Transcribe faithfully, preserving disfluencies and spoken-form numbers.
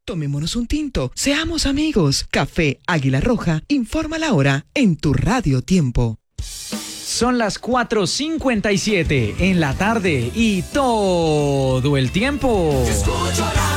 Tomémonos un tinto, seamos amigos. Café Águila Roja, informa la hora en tu Radio Tiempo. Son las cuatro cincuenta y siete en la tarde y todo el tiempo. Escucho la